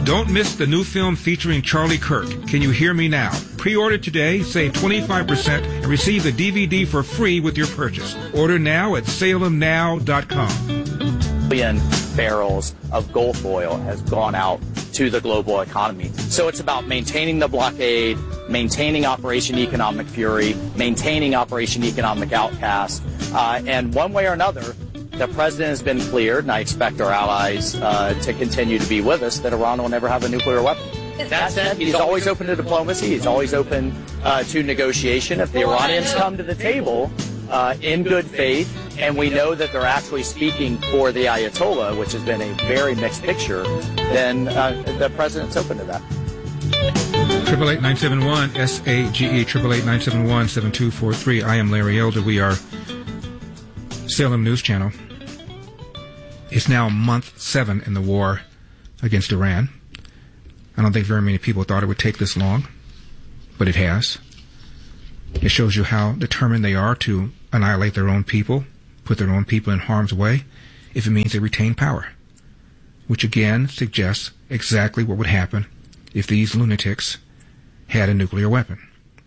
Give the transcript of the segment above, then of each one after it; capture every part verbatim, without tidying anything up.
Don't miss the new film featuring Charlie Kirk, Can You Hear Me Now? Pre-order today, save twenty-five percent, and receive the D V D for free with your purchase. Order now at salem now dot com. Billion barrels of Gulf oil has gone out to the global economy. So it's about maintaining the blockade, maintaining Operation Economic Fury, maintaining Operation Economic Outcast, uh, and one way or another, the president has been cleared, and I expect our allies uh, to continue to be with us, that Iran will never have a nuclear weapon. That said, he's always open to diplomacy. He's always open uh, to negotiation. If the Iranians come to the table uh, in good faith, and we know that they're actually speaking for the Ayatollah, which has been a very mixed picture, then uh, the president's open to that. Triple eight nine seven one S A G E triple eight nine seven one seven two four three. I am Larry Elder. We are Salem News Channel. It's now month seven in the war against Iran. I don't think very many people thought it would take this long, but it has. It shows you how determined they are to annihilate their own people, put their own people in harm's way, if it means they retain power, which again suggests exactly what would happen if these lunatics had a nuclear weapon.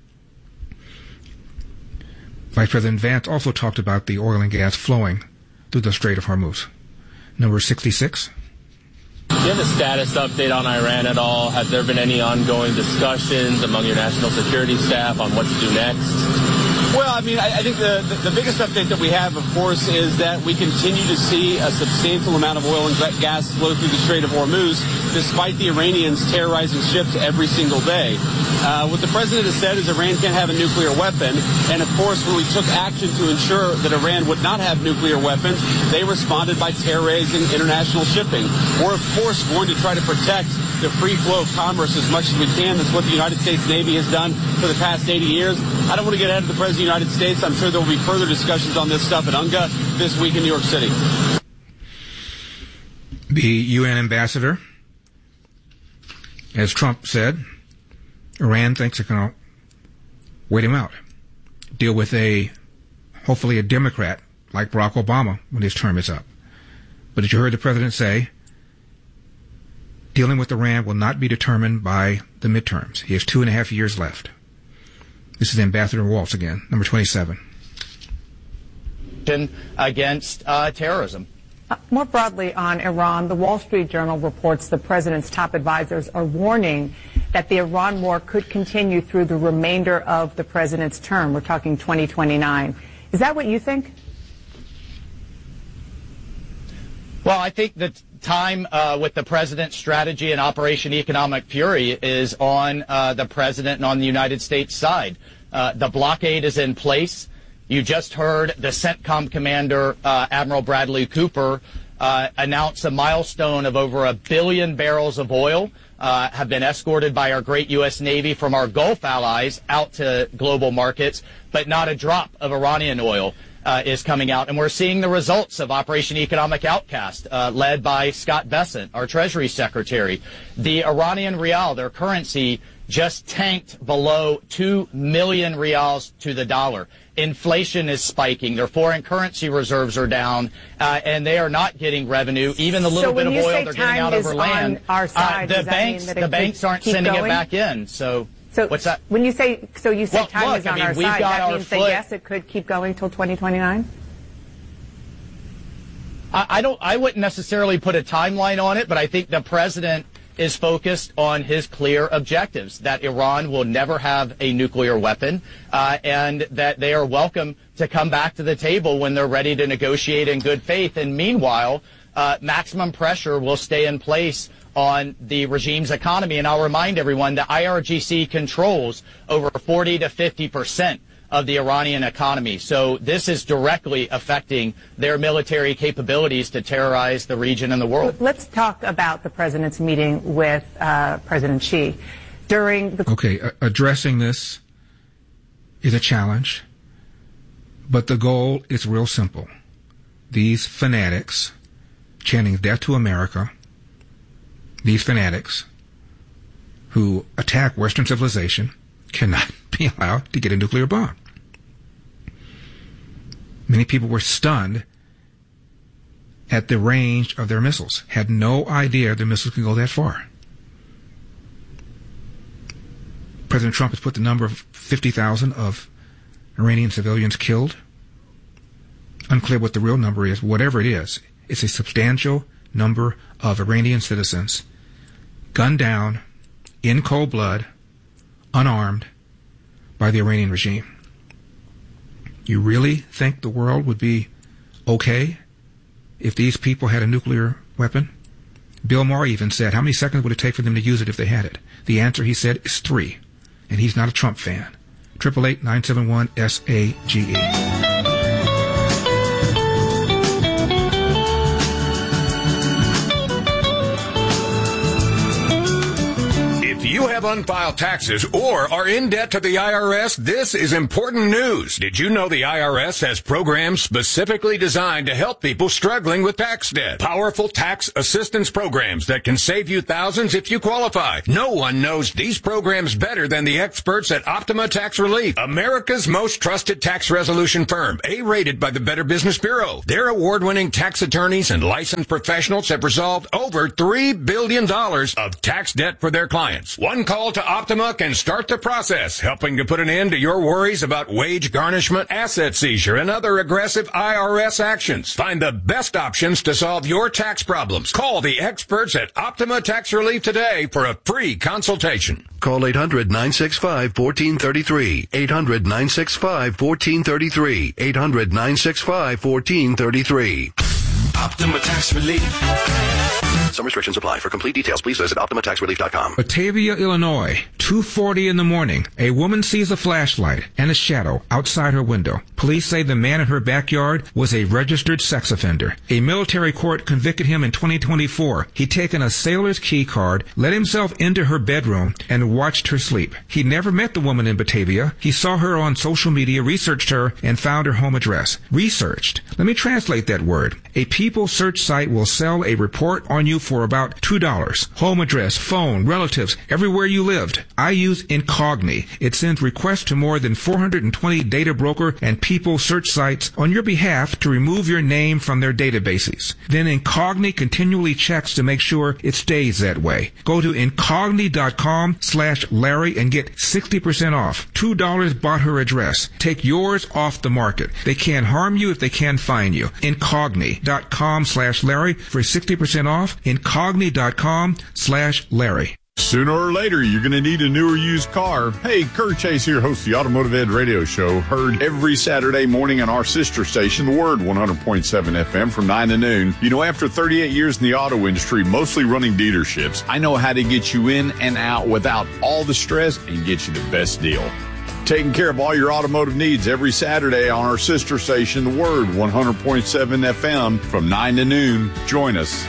Vice President Vance also talked about the oil and gas flowing through the Strait of Hormuz. Number sixty-six. Do you have a status update on Iran at all? Have there been any ongoing discussions among your national security staff on what to do next? Well, I mean, I, I think the, the, the biggest update that we have, of course, is that we continue to see a substantial amount of oil and gas flow through the Strait of Hormuz, despite the Iranians terrorizing ships every single day. Uh, what the president has said is Iran can't have a nuclear weapon. And, of course, when we took action to ensure that Iran would not have nuclear weapons, they responded by terrorizing international shipping. We're, of course, going to try to protect the free flow of commerce as much as we can. That's what the United States Navy has done for the past eighty years. I don't want to get ahead of the President of the United States. I'm sure there will be further discussions on this stuff at UNGA this week in New York City. The U N ambassador, as Trump said, Iran thinks it can wait him out, deal with a, hopefully a Democrat like Barack Obama when his term is up. But as you heard the president say, dealing with Iran will not be determined by the midterms. He has two and a half years left. This is Ambassador Waltz again, number twenty-seven. Against uh, terrorism. Uh, more broadly on Iran, the Wall Street Journal reports the president's top advisors are warning that the Iran war could continue through the remainder of the president's term. We're talking twenty twenty-nine. Is that what you think? Well, I think that time uh, with the president's strategy and Operation Economic Fury is on uh, the president and on the United States side. Uh, the blockade is in place. You just heard the CENTCOM commander, uh, Admiral Bradley Cooper, uh, announce a milestone of over a billion barrels of oil uh, have been escorted by our great U S Navy from our Gulf allies out to global markets, but not a drop of Iranian oil Uh, is coming out, and we're seeing the results of Operation Economic Outcast, uh, led by Scott Bessent, our Treasury Secretary. The Iranian rial, their currency, just tanked below two million rials to the dollar. Inflation is spiking. Their foreign currency reserves are down, uh, and they are not getting revenue. Even the little so bit of oil they're getting out is over land, on our side, uh, the does banks, that mean that the banks aren't sending going? it back in. So. So what's that? When you say, so you say well, time look, is on I mean, our we've side, got that our means foot, that yes, it could keep going till twenty twenty-nine? I, I don't, I wouldn't necessarily put a timeline on it, but I think the president is focused on his clear objectives, that Iran will never have a nuclear weapon, uh, and that they are welcome to come back to the table when they're ready to negotiate in good faith. And meanwhile, uh, maximum pressure will stay in place on the regime's economy. And I'll remind everyone that I R G C controls over forty to fifty percent of the Iranian economy. So this is directly affecting their military capabilities to terrorize the region and the world. Let's talk about the president's meeting with uh, President Xi. During the Okay, uh, addressing this is a challenge, but the goal is real simple. These fanatics chanting death to America, these fanatics who attack Western civilization, cannot be allowed to get a nuclear bomb. Many people were stunned at the range of their missiles, had no idea the missiles could go that far. President Trump has put the number of fifty thousand of Iranian civilians killed. Unclear what the real number is. Whatever it is, it's a substantial number of Iranian citizens gunned down in cold blood, unarmed, by the Iranian regime. You really think the world would be okay if these people had a nuclear weapon? Bill Maher even said, how many seconds would it take for them to use it if they had it? The answer, he said, is three. And he's not a Trump fan. eight eight eight, nine seven one, S A G E. If you have unfiled taxes or are in debt to the I R S, this is important news. Did you know the I R S has programs specifically designed to help people struggling with tax debt? Powerful tax assistance programs that can save you thousands if you qualify. No one knows these programs better than the experts at Optima Tax Relief, America's most trusted tax resolution firm, A-rated by the Better Business Bureau. Their award-winning tax attorneys and licensed professionals have resolved over three billion dollars of tax debt for their clients. One call to Optima can start the process, helping to put an end to your worries about wage garnishment, asset seizure, and other aggressive I R S actions. Find the best options to solve your tax problems. Call the experts at Optima Tax Relief today for a free consultation. Call eight hundred, nine six five, one four three three. eight hundred, nine six five, one four three three. eight hundred, nine six five, one four three three. Optima Tax Relief. Some restrictions apply. For complete details, please visit Optima Tax Relief dot com. Batavia, Illinois, two forty in the morning. A woman sees a flashlight and a shadow outside her window. Police say the man in her backyard was a registered sex offender. A military court convicted him in twenty twenty-four. He'd taken a sailor's key card, let himself into her bedroom, and watched her sleep. He never met the woman in Batavia. He saw her on social media, researched her, and found her home address. Researched. Let me translate that word. A People search site will sell a report on you for about two dollars. Home address, phone, relatives, everywhere you lived. I use Incogni. It sends requests to more than four hundred twenty data broker and People search sites on your behalf to remove your name from their databases. Then Incogni continually checks to make sure it stays that way. Go to Incogni.com slash Larry and get sixty percent off. two dollars bought her address. Take yours off the market. They can't harm you if they can't find you. Incogni.com slash Larry for sixty percent off. Incogni.com slash Larry. Sooner or later, you're going to need a new or used car. Hey, Kurt Chase here, host of the Automotive Ed Radio Show, heard every Saturday morning on our sister station, The Word, one hundred point seven F M from nine to noon. You know, after thirty-eight years in the auto industry, mostly running dealerships, I know how to get you in and out without all the stress and get you the best deal. Taking care of all your automotive needs every Saturday on our sister station, The Word, one hundred point seven F M from nine to noon. Join us.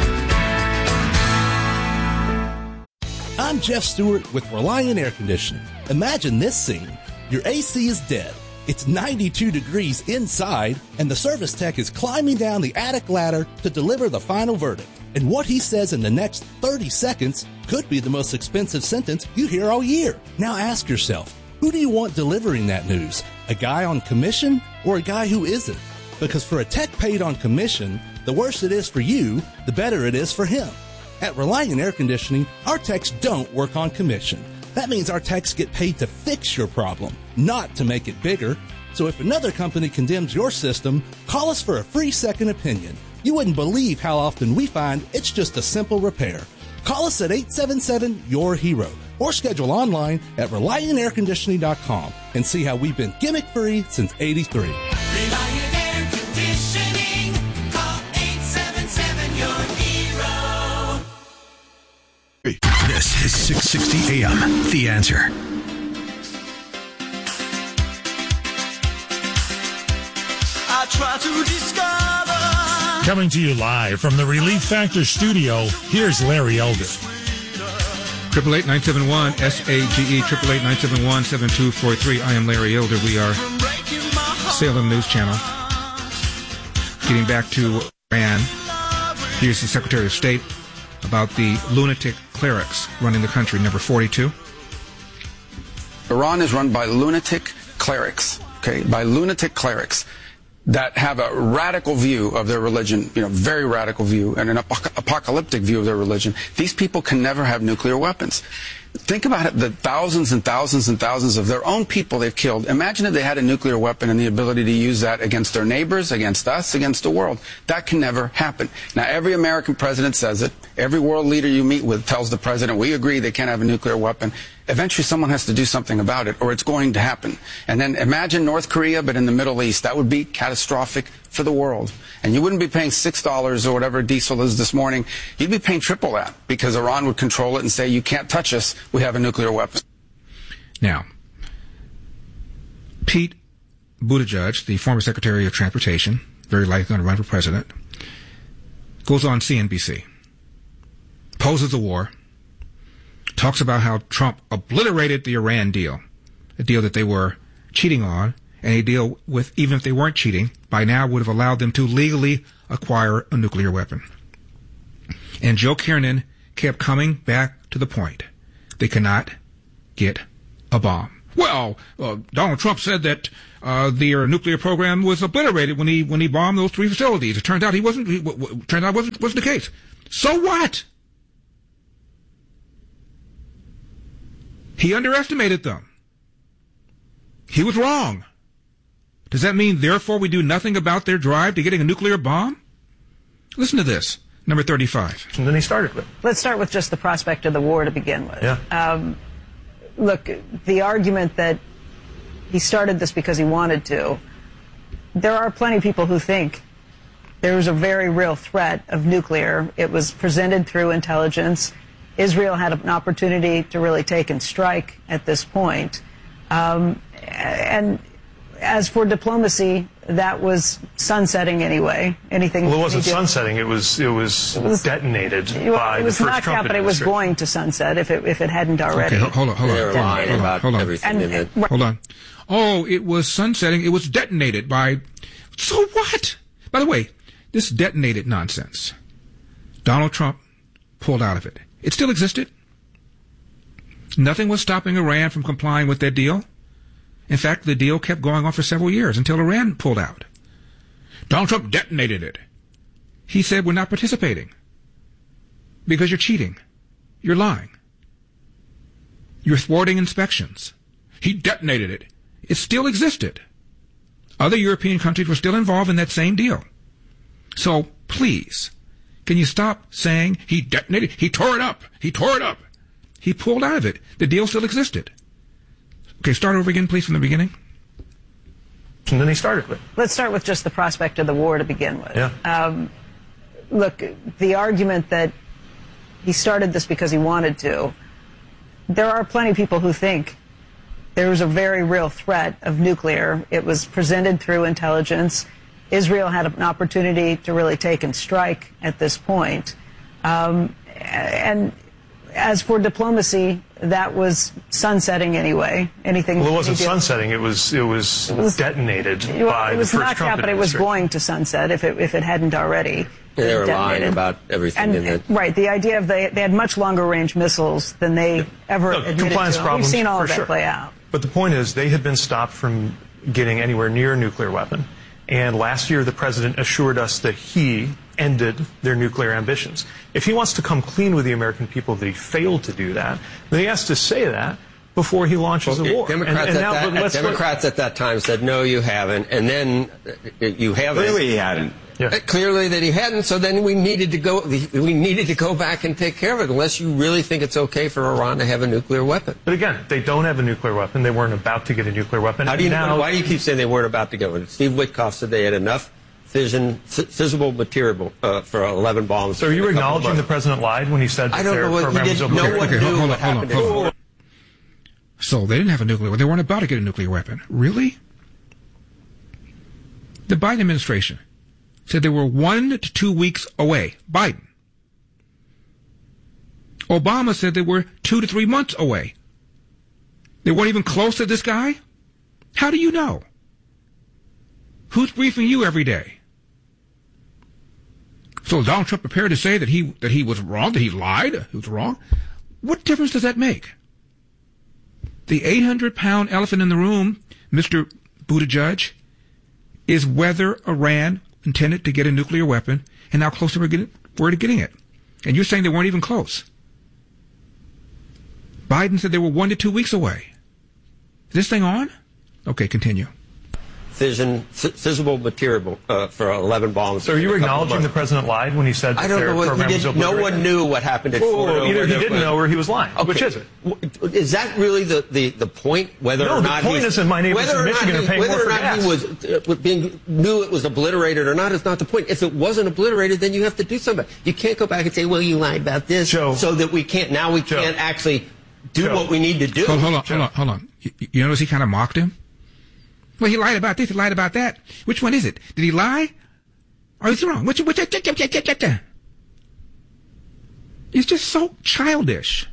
I'm Jeff Stewart with Reliant Air Conditioning. Imagine this scene. Your A C is dead. It's ninety-two degrees inside, and the service tech is climbing down the attic ladder to deliver the final verdict. And what he says in the next thirty seconds could be the most expensive sentence you hear all year. Now ask yourself, who do you want delivering that news? A guy on commission or a guy who isn't? Because for a tech paid on commission, the worse it is for you, the better it is for him. At Reliant Air Conditioning, our techs don't work on commission. That means our techs get paid to fix your problem, not to make it bigger. So if another company condemns your system, call us for a free second opinion. You wouldn't believe how often we find it's just a simple repair. Call us at eight seven seven, Y O U R hero or schedule online at Reliant Air Conditioning dot com and see how we've been gimmick-free since eighty-three. Reliant Air Conditioning. Call eight seven seven, Y O U R hero. This is six sixty A M. The Answer. I try to discover. Coming to you live from the Relief Factor studio, here's Larry Elder. eight eight eight, nine seven one, S A G E, eight eight eight, nine seven one, seven two four three. I am Larry Elder. We are Salem News Channel. Getting back to Iran, here's the Secretary of State about the lunatic clerics running the country, number forty-two. Iran is run by lunatic clerics, okay, by lunatic clerics that have a radical view of their religion, you know, very radical view, and an ap- apocalyptic view of their religion. These people can never have nuclear weapons. Think about it, the thousands and thousands and thousands of their own people they've killed. Imagine if they had a nuclear weapon and the ability to use that against their neighbors, against us, against the world. That can never happen. Now, every American president says it. Every world leader you meet with tells the president, we agree they can't have a nuclear weapon. Eventually, someone has to do something about it, or it's going to happen. And then imagine North Korea, but in the Middle East. That would be catastrophic for the world. And you wouldn't be paying six dollars or whatever diesel is this morning. You'd be paying triple that, because Iran would control it and say, you can't touch us. We have a nuclear weapon. Now, Pete Buttigieg, the former Secretary of Transportation, very likely going to run for president, goes on C N B C, poses a war, talks about how Trump obliterated the Iran deal, a deal that they were cheating on, and a deal with, even if they weren't cheating, by now would have allowed them to legally acquire a nuclear weapon. And Joe Kiernan kept coming back to the point. They cannot get a bomb. Well, uh, Donald Trump said that uh, their nuclear program was obliterated when he when he bombed those three facilities. It turned out he wasn't. He, w- w- turned out wasn't wasn't the case. So what? He underestimated them. He was wrong. Does that mean, therefore, we do nothing about their drive to getting a nuclear bomb? Listen to this, number thirty-five. And then he started with. Let's start with just the prospect of the war to begin with. Yeah. Um, look, the argument that he started this because he wanted to, there are plenty of people who think there was a very real threat of nuclear. It was presented through intelligence. Israel had an opportunity to really take and strike at this point. Um, and as for diplomacy, that was sunsetting anyway. Anything. Well, it wasn't he did- sunsetting. It was it was, It was- detonated Well, by it was the first not Trump cap, but it was administration. going to sunset if it if it hadn't already. Okay, hold on, hold on. They were lying hold on, about hold on. everything they did. Hold on. Oh, it was sunsetting. It was detonated by. So what? By the way, this detonated nonsense. Donald Trump pulled out of it. It still existed. Nothing was stopping Iran from complying with that deal. In fact, the deal kept going on for several years until Iran pulled out. Donald Trump detonated it. He said, we're not participating because you're cheating. You're lying. You're thwarting inspections. He detonated it. It still existed. Other European countries were still involved in that same deal. So, please, can you stop saying he detonated? He tore it up. He tore it up. He pulled out of it. The deal still existed. Okay, start over again, please, from the beginning. And then he started with. Let's start with just the prospect of the war to begin with. Yeah. Um, look, the argument that he started this because he wanted to, there are plenty of people who think there was a very real threat of nuclear. It was presented through intelligence. Israel had an opportunity to really take and strike at this point. Um, and as for diplomacy, that was sunsetting anyway. Anything. Well, it he wasn't did- sunsetting. It was it was, It was- detonated Well, by it was the first not Trump cap, but it was administration. going to sunset if it if it hadn't already. They were lying detonated. about everything And, in it. right, the idea of they they had much longer range missiles than they ever No, admitted compliance to. And problems We've seen all for of that sure. play out. But the point is, they had been stopped from getting anywhere near a nuclear weapon. And last year, the president assured us that he ended their nuclear ambitions. If he wants to come clean with the American people that he failed to do that, then he has to say that before he launches Well, a war. Democrats, And- and at, now- that, but let's- Democrats at that time said, no, you haven't. And then uh, you haven't. Clearly he hadn't. Yeah. Uh, Clearly that he hadn't. So then we needed to go. We needed to go back and take care of it. Unless you really think it's okay for Iran to have a nuclear weapon. But again, they don't have a nuclear weapon. They weren't about to get a nuclear weapon. How do you now, Why do you keep saying they weren't about to go? And Steve Witkoff said they had enough fission, f- fissible material uh, for eleven bombs. So are you in a couple acknowledging the months. president lied when he said that I don't their know what- he program was didn't know obliterated? what Okay, hold, hold on, what hold on, happened hold on. So they didn't have a nuclear. They weren't about to get a nuclear weapon. Really? The Biden administration said they were one to two weeks away. Biden. Obama said they were two to three months away. They weren't even close to this guy? How do you know? Who's briefing you every day? So is Donald Trump prepared to say that he that he was wrong, that he lied, he was wrong? What difference does that make? The eight hundred pound elephant in the room, Mister Buttigieg, is whether Iran intended to get a nuclear weapon and how close they were, getting, were to getting it. And you're saying they weren't even close. Biden said they were one to two weeks away. Is this thing on? Okay, continue. Fission, fissible material uh, for eleven bombs. So are you acknowledging the president lied when he said that I don't their know what program he was did. No obliterated? one knew what happened at Whoa, Fort whoa, Hill, either he whether- didn't know or he was lying. Okay. Which is it? Is that really the, the, the point? Whether No, or the not point he's- isn't my neighbors whether in or not Michigan are he- paying whether more or for not gas. he was uh, being knew it was obliterated or not is not the point. If it wasn't obliterated, then you have to do something. You can't go back and say, "Well, you lied about this," Joe. so that we can't now we Joe. can't actually do Joe. what we need to do. Hold, hold on, hold on, hold on. You, you notice he kind of mocked him? Well, he lied about this, he lied about that. Which one is it? Did he lie? Or is he wrong? Which, which, it's just so childish.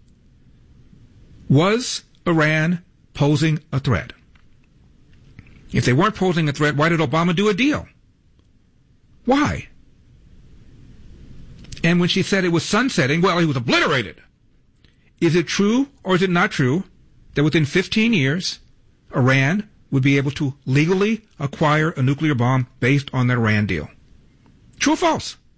Was Iran posing a threat? If they weren't posing a threat, why did Obama do a deal? Why? And when she said it was sunsetting, well, he was obliterated. Is it true or is it not true that within fifteen years, Iran would be able to legally acquire a nuclear bomb based on that Iran deal? True or false?